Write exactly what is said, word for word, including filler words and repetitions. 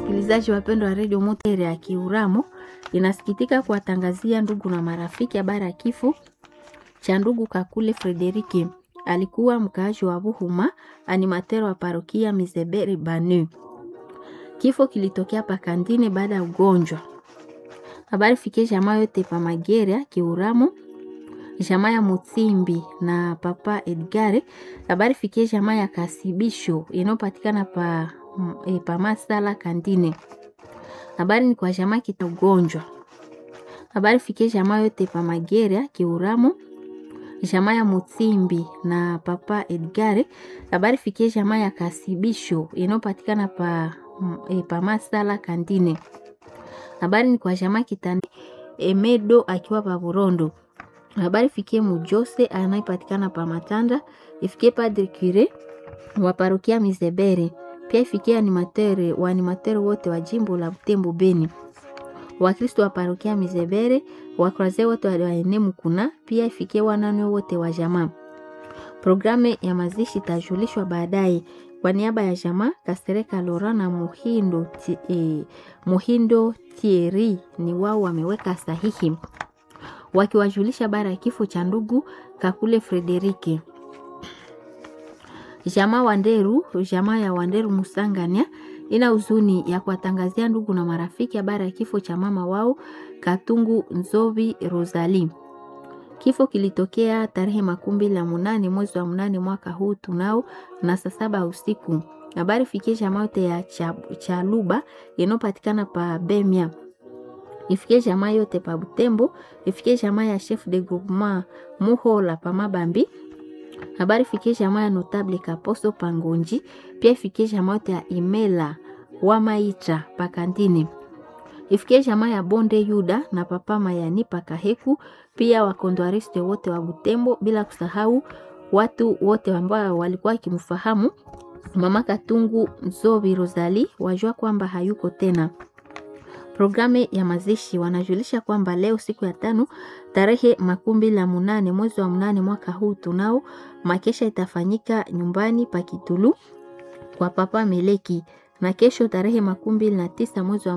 Wasikilizaji wapendwa wa Radio Motere ya Kiuramo, inasikitika kuwatangazia ndugu na marafiki habari ya kifo cha ndugu Kakule Frederike. Alikuwa mkaaji wa Buhuma, animatero wa parokia Mizeberi Banu. Kifo kilitokea Pakandine baada ya ugonjwa. Habari fikie jamaa yote pa Magere Kiuramo, jamaa ya Mutsimbi na Papa Edgare. Habari fikie jamaa ya Kasibisho inopatikana pa e, pa Masala Kandine. Habari ni kwa jamaa kita ugonjwa. Habari fikie jamaa yote pa Magere Kiuramo, jamaa ya Mutsimbi na Papa Edgare. Habari fikie jamaa ya Kasibisho inopatikana pa e, pa Masala Kandine. Habari ni kwa jamaa kitani Emedo akiwa pa Burondo. Habari fikie Mujose anayepatikana pa Matanda. Ifikie Padre Cure wa parokia Mizebere. Pia ifikie animatere wa animatere wote wa jimbo la Butembo Beni. Wakristo wa parokia Mizebere, wakroze wote wa enemu kuna, pia ifikie wanane wote wa jamaa. Programe ya mazishi tajulishwa baadaye. Kwa niaba ya jamaa, Kasereka Lora na Muhindo, ti, eh, Muhindo Thierry ni wao wameweka sahihi wakiwajulisha bara ya kifo cha ndugu Kakule Frederike. Jamaa Wanderu, jamaa ya Wanderu Musangania ina huzuni ya kuwatangazia ndugu na marafiki habari ya kifo cha mama wao Katungu Nzovi Rosalie. Kifo kilitokea tarehe makumi la munane mwezi wa munane mwaka huu tunao na saa saba usiku. Habari fikie jamaa yote ya Chaluba inopatikana pa Bemia. Ifikie jamaa yote pa Butembo, ifikie jamaa ya chef de groupement Muhola pa Mabambi. Habari fikie jamaa ya notable Kaposo Pangonji, pia ifikie jamaa yote ya Imela wa Maitra pa Kandini. Ifikie jamaa ya Bonde Yuda na Papa Mayani pa Kaheku, pia wakondwariste wote wa Butembo, bila kusahau watu wote ambao walikuwa kimfahamu mama Katungu Nzovi Rosalie wajua kwamba hayuko tena. Programe ya mazishi wanajulisha kwamba leo siku ya tano tarehe makumi la munane mwezi wa munane mwaka huu tunao makesha itafanyika nyumbani pa Kitulu kwa Papa Meleki, na kesho tarehe makumi na tisa mwezi wa